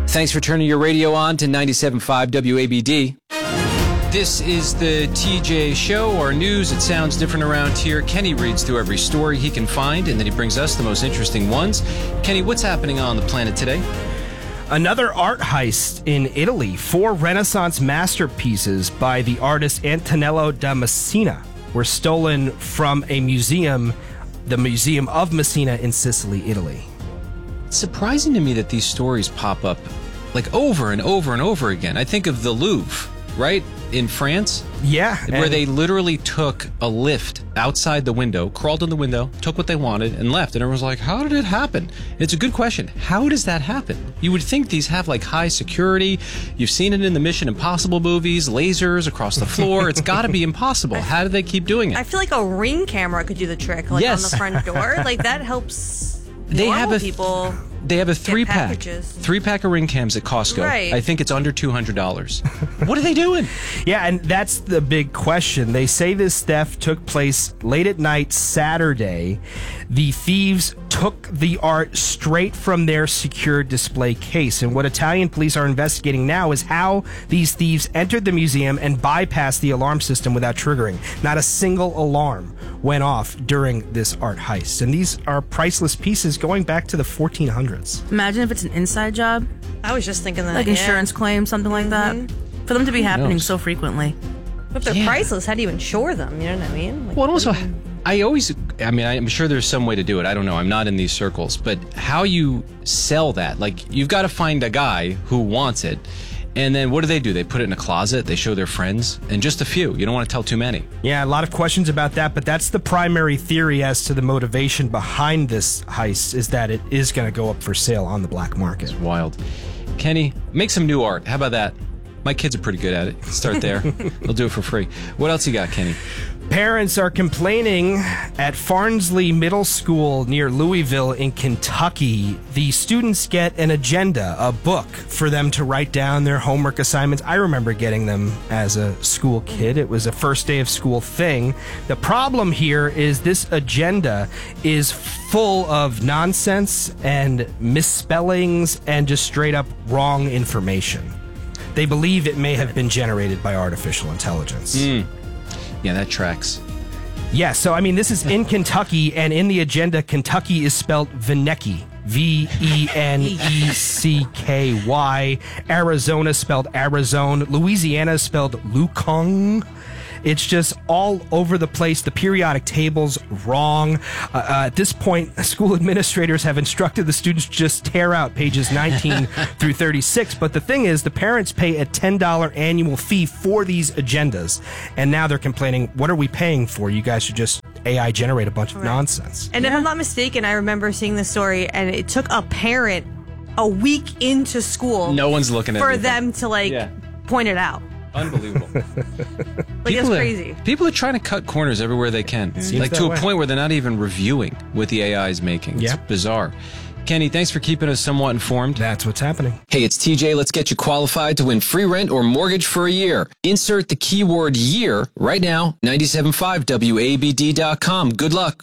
Thanks for turning your radio on to 97.5 WABD. This is the TJ Show, our news. It sounds different around here. Kenny reads through every story he can find, and then he brings us the most interesting ones. Kenny, what's happening on the planet today? Another art heist in Italy. 4 Renaissance masterpieces by the artist Antonello da Messina were stolen from a museum, the Museum of Messina in Sicily, Italy. It's surprising to me that these stories pop up like over and over and over again. I think of the Louvre, right, in France? Yeah. Where they literally took a lift outside the window, crawled in the window, took what they wanted, and left. And everyone was like, how did it happen? It's a good question. How does that happen? You would think these have like high security. You've seen it in the Mission Impossible movies, lasers across the floor. It's got to be impossible. How do they keep doing it? I feel like a Ring camera could do the trick, like Yes. on the front door. Like that helps They have people. They have a three-pack of Ring cams at Costco. Right. I think it's under $200. What are they doing? Yeah, and that's the big question. They say this theft took place late at night Saturday. The thieves took the art straight from their secure display case. And what Italian police are investigating now is how these thieves entered the museum and bypassed the alarm system without triggering. Not a single alarm went off during this art heist. And these are priceless pieces going back to the 1400s. Imagine if it's an inside job, I was just thinking that. like insurance claim, something like that. For them to be happening knows? so frequently. But if they're priceless, how do you insure them? You know what I mean? Like, Well, also, I'm sure there's some way to do it. I don't know. I'm not in these circles. But how you sell that, like, you've got to find a guy who wants it. And then what do? They put it in a closet. They show their friends. And just a few. You don't want to tell too many. Yeah, a lot of questions about that, but that's the primary theory as to the motivation behind this heist, is that it is going to go up for sale on the black market. Wild. Kenny, make some new art. How about that? My kids are pretty good at it. Start there. They'll do it for free. What else you got, Kenny? Parents are complaining at Farnsley Middle School near Louisville in Kentucky. The students get an agenda, a book for them to write down their homework assignments. I remember getting them as a school kid. It was a first day of school thing. The problem here is this agenda is full of nonsense and misspellings and just straight up wrong information. They believe it may have been generated by artificial intelligence. Yeah, that tracks. Yeah, so I mean, this is in Kentucky, and in the agenda, Kentucky is spelled Veneki. V-E-N-E-C-K-Y. Arizona spelled Arizona. Louisiana spelled Lukong. It's just all over the place. The periodic table's wrong. At this point, school administrators have instructed the students to just tear out pages 19 through 36. But the thing is, the parents pay a $10 annual fee for these agendas. And now they're complaining, what are we paying for? You guys should just AI generate a bunch of nonsense. And if I'm not mistaken, I remember seeing this story, and it took a parent a week into school. No one's looking at for anything. them to point it out. Unbelievable. Like, it's crazy. People are trying to cut corners everywhere they can. Like to a point where they're not even reviewing what the AI is making. It's bizarre. Kenny, thanks for keeping us somewhat informed. That's what's happening. Hey, it's TJ. Let's get you qualified to win free rent or mortgage for a year. Insert the keyword year right now. 97.5WABD.com. Good luck.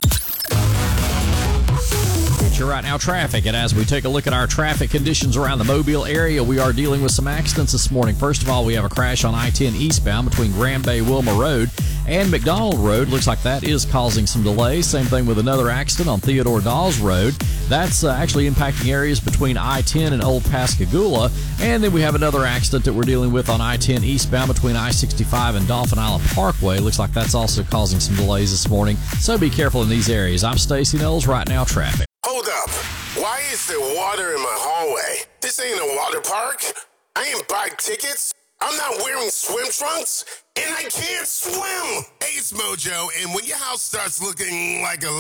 You're right now traffic, and as we take a look at our traffic conditions around the Mobile area, we are dealing with some accidents this morning. First of all, we have a crash on I-10 eastbound between Grand Bay Wilma Road and McDonald Road. Looks like that is causing some delays. Same thing with another accident on Theodore Dawes Road. That's actually impacting areas between I-10 and Old Pascagoula. And then we have another accident that we're dealing with on I-10 eastbound between I-65 and Dolphin Island Parkway. Looks like that's also causing some delays this morning. So be careful in these areas. I'm Stacey Knowles. Right now traffic. Hold up. Why is there water in my hallway? This ain't a water park. I ain't buy tickets. I'm not wearing swim trunks, and I can't swim. Hey, it's Mojo, and when your house starts looking like a